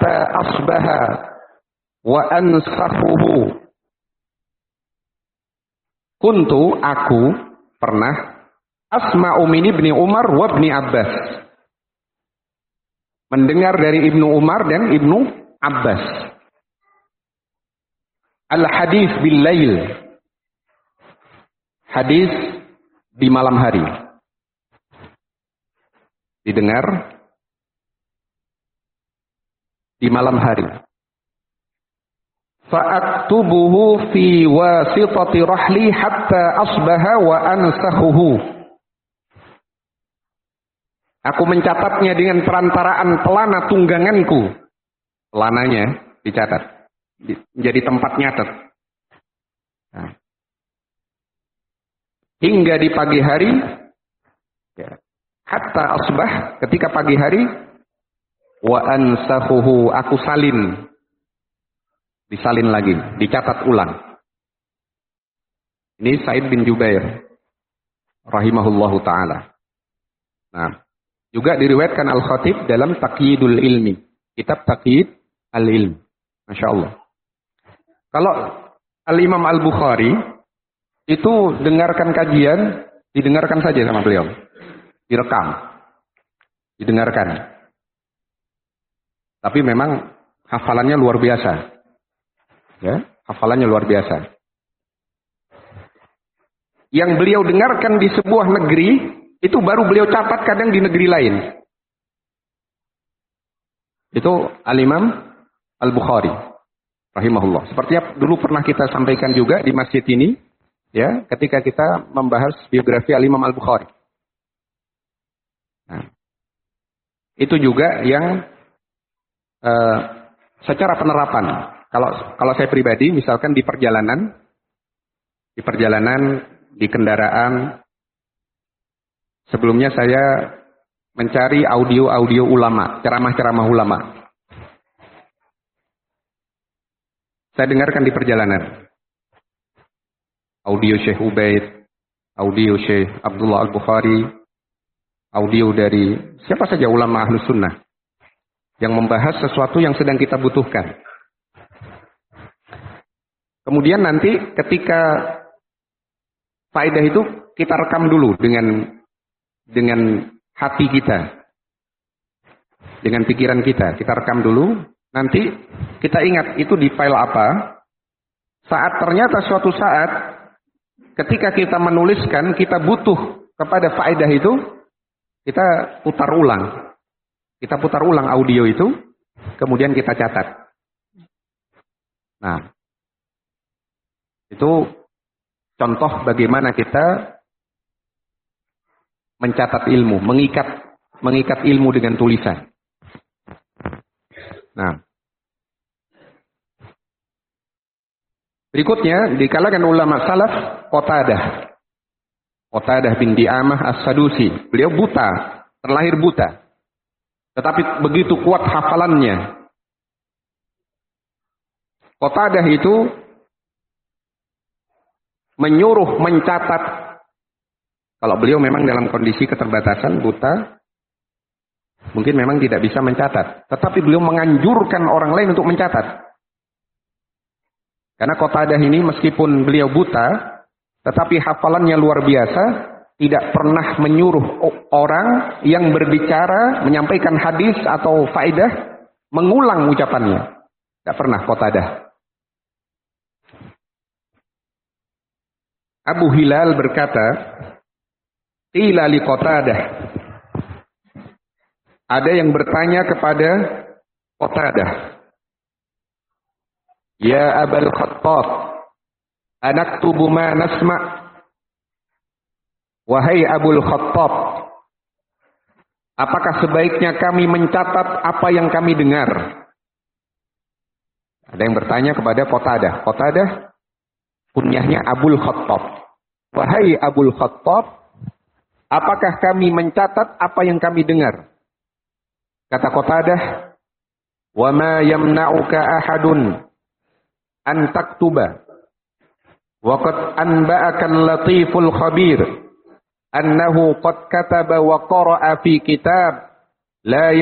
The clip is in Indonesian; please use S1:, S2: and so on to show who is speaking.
S1: hatta asbaha wa ansakhuhu. Kuntu, aku pernah asma'u min Ibni Umar wa Ibni Abbas, mendengar dari Ibnu Umar dan Ibnu Abbas, al-hadis bil lail, hadis di malam hari, didengar di malam hari. Fa'aktubuhu fi wasitati rahli hatta asbaha wa ansakhuhu. Aku mencatatnya dengan perantaraan pelana tungganganku. Pelananya dicatat, menjadi tempat nyatet. Nah. Hingga di pagi hari, ya, hatta asbah, ketika pagi hari, wa ansakhuhu, aku salin. Disalin lagi, dicatat ulang. Ini Sa'id bin Jubair rahimahullahu ta'ala. Nah, juga diriwayatkan Al-Khatib dalam Taqyidul Ilmi, kitab Taqyid Al-Ilm. Masya Allah. Kalau Al-Imam Al-Bukhari itu dengarkan kajian, didengarkan saja sama beliau, direkam, didengarkan. Tapi memang hafalannya luar biasa. Ya, hafalannya luar biasa. Yang beliau dengarkan di sebuah negeri, itu baru beliau catat kadang di negeri lain. Itu Al-Imam Al-Bukhari rahimahullah. Sepertinya dulu pernah kita sampaikan juga di masjid ini, ya, ketika kita membahas biografi Al-Imam Al-Bukhari. Nah, itu juga yang secara penerapan. Kalau saya pribadi, misalkan di perjalanan, di kendaraan, sebelumnya saya mencari audio ulama, ceramah-ceramah ulama. Saya dengarkan di perjalanan. Audio Syekh Ubaid, audio Syekh Abdullah Al-Bukhari, audio dari siapa saja ulama Ahlus Sunnah yang membahas sesuatu yang sedang kita butuhkan. Kemudian nanti ketika faedah itu kita rekam dulu dengan hati kita, dengan pikiran kita rekam dulu. Nanti kita ingat itu di file apa. Saat ternyata suatu saat ketika kita menuliskan, kita butuh kepada faedah itu, kita putar ulang. Kita putar ulang audio itu, kemudian kita catat. Nah, itu contoh bagaimana kita mencatat ilmu, mengikat ilmu dengan tulisan. Nah, berikutnya di kalangan ulama salaf, Qatadah bin Di'amah As-Sadusi. Beliau buta, terlahir buta. Tetapi begitu kuat hafalannya. Qatadah itu menyuruh mencatat. Kalau beliau memang dalam kondisi keterbatasan, buta, mungkin memang tidak bisa mencatat. Tetapi beliau menganjurkan orang lain untuk mencatat. Karena Qatadah ini meskipun beliau buta, tetapi hafalannya luar biasa, tidak pernah menyuruh orang yang berbicara, menyampaikan hadis atau faedah, mengulang ucapannya. Tidak pernah Qatadah. Abu Hilal berkata, qila li Qatadah. Ada yang bertanya kepada Qatadah, ya Abul Khattab, anaktubu ma nasma'. Wahai Abul Khattab, apakah sebaiknya kami mencatat apa yang kami dengar? Ada yang bertanya kepada Qatadah. Qatadah kunyahnya Abul Khattab. Wahai Abul Khattab, apakah kami mencatat apa yang kami dengar? Kata Qatadah, wa ma yamna'uka ahadun an taktuba wa qad anba'aka al-latiful khabir annahu qad kataba wa qara'a fi kitab la